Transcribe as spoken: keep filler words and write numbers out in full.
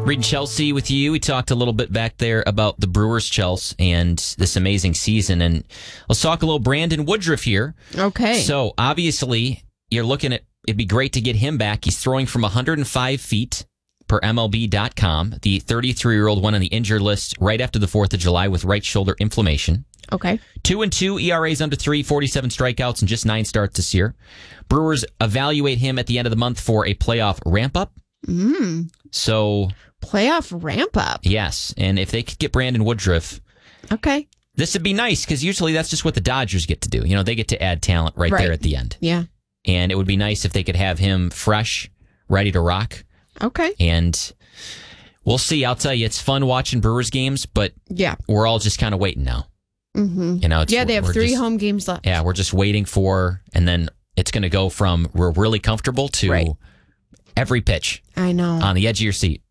Reading Chelsea with you. We talked a little bit back there about the Brewers, Chelsea, and this amazing season. And let's talk a little Brandon Woodruff here. Okay. So, obviously, you're looking at, it'd be great to get him back. He's throwing from one hundred five feet per M L B dot com. The thirty-three-year-old went on the injured list right after the fourth of July with right shoulder inflammation. Okay. Two and two, E R As under three, forty-seven strikeouts, and just nine starts this year. Brewers evaluate him at the end of the month for a playoff ramp-up. Mm. So... Playoff ramp-up. Yes, and if they could get Brandon Woodruff, okay, this would be nice because usually that's just what the Dodgers get to do. You know, they get to add talent right, right. there at the end. Yeah, and it would be nice if they could have him fresh, ready to rock. Okay, and we'll see. I'll tell you, it's fun watching Brewers games, but yeah, we're all just kind of waiting now. Mm-hmm. You know, it's, yeah, they have three just, home games left. Yeah, we're just waiting for, and then it's going to go from we're really comfortable to right. every pitch. I know on the edge of your seat.